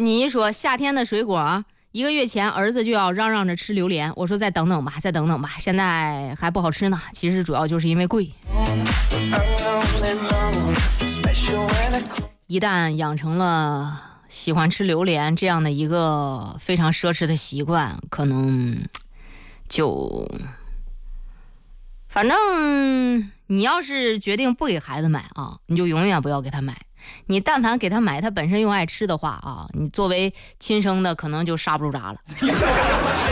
你一说夏天的水果，1个月前儿子就要嚷嚷着吃榴莲，我说再等等吧，再等等吧，现在还不好吃呢。其实主要就是因为贵。一旦养成了喜欢吃榴莲这样的一个非常奢侈的习惯，可能就反正你要是决定不给孩子买啊，你就永远不要给他买。你但凡给他买，他本身又爱吃的话啊，你作为亲生的可能就刹不住闸了。